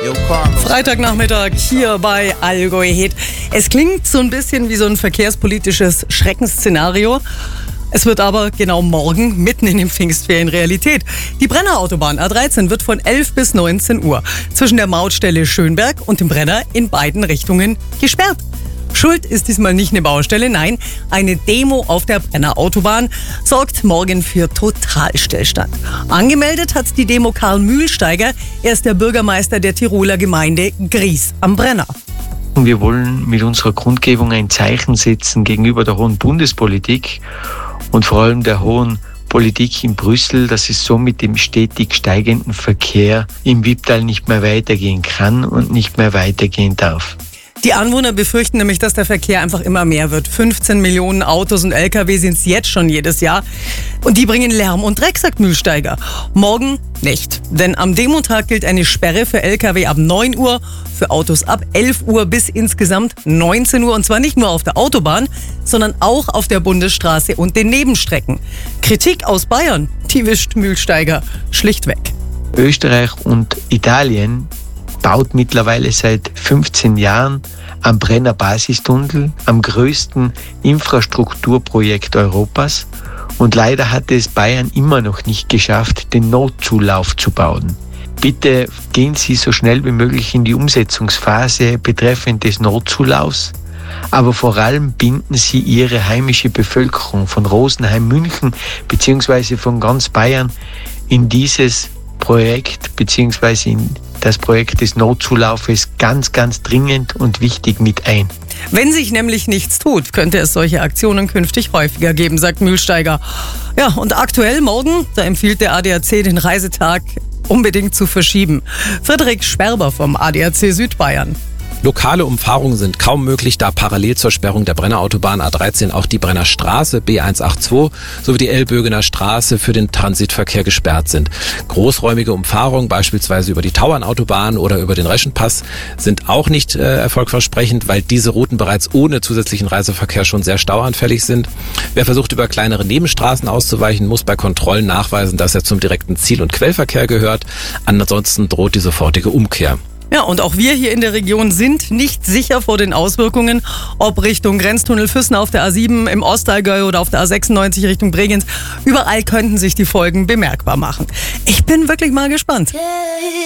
Freitagnachmittag hier bei Allgäu Hit. Es klingt so ein bisschen wie so ein verkehrspolitisches Schreckensszenario. Es wird aber genau morgen, mitten in den Pfingstferien, Realität. Die Brenner Autobahn A13 wird von 11 bis 19 Uhr zwischen der Mautstelle Schönberg und dem Brenner in beiden Richtungen gesperrt. Schuld ist diesmal nicht eine Baustelle, nein, eine Demo auf der Brenner Autobahn sorgt morgen für Totalstillstand. Angemeldet hat die Demo Karl Mühlsteiger, er ist der Bürgermeister der Tiroler Gemeinde Gries am Brenner. Wir wollen mit unserer Kundgebung ein Zeichen setzen gegenüber der hohen Bundespolitik und vor allem der hohen Politik in Brüssel, dass es so mit dem stetig steigenden Verkehr im Wipptal nicht mehr weitergehen kann und nicht mehr weitergehen darf. Die Anwohner befürchten nämlich, dass der Verkehr einfach immer mehr wird. 15 Millionen Autos und LKW sind es jetzt schon jedes Jahr. Und die bringen Lärm und Dreck, sagt Mühlsteiger. Morgen nicht. Denn am Demotag gilt eine Sperre für LKW ab 9 Uhr, für Autos ab 11 Uhr bis insgesamt 19 Uhr. Und zwar nicht nur auf der Autobahn, sondern auch auf der Bundesstraße und den Nebenstrecken. Kritik aus Bayern, die wischt Mühlsteiger schlicht weg. Österreich und Italien baut mittlerweile seit 15 Jahren am Brenner Basistunnel, am größten Infrastrukturprojekt Europas. Und leider hat es Bayern immer noch nicht geschafft, den Notzulauf zu bauen. Bitte gehen Sie so schnell wie möglich in die Umsetzungsphase betreffend des Notzulaufs. Aber vor allem binden Sie Ihre heimische Bevölkerung von Rosenheim, München bzw. von ganz Bayern in dieses Projekt bzw. in das Projekt des Notzulaufes ganz, ganz dringend und wichtig mit ein. Wenn sich nämlich nichts tut, könnte es solche Aktionen künftig häufiger geben, sagt Mühlsteiger. Ja, und aktuell morgen, da empfiehlt der ADAC, den Reisetag unbedingt zu verschieben. Friedrich Sperber vom ADAC Südbayern. Lokale Umfahrungen sind kaum möglich, da parallel zur Sperrung der Brenner Autobahn A13 auch die Brenner Straße B182 sowie die Elbögener Straße für den Transitverkehr gesperrt sind. Großräumige Umfahrungen, beispielsweise über die Tauernautobahn oder über den Reschenpass, sind auch nicht erfolgversprechend, weil diese Routen bereits ohne zusätzlichen Reiseverkehr schon sehr stauanfällig sind. Wer versucht, über kleinere Nebenstraßen auszuweichen, muss bei Kontrollen nachweisen, dass er zum direkten Ziel- und Quellverkehr gehört. Ansonsten droht die sofortige Umkehr. Ja, und auch wir hier in der Region sind nicht sicher vor den Auswirkungen, ob Richtung Grenztunnel Füssen auf der A7 im Ostallgäu oder auf der A96 Richtung Bregenz. Überall könnten sich die Folgen bemerkbar machen. Ich bin wirklich mal gespannt.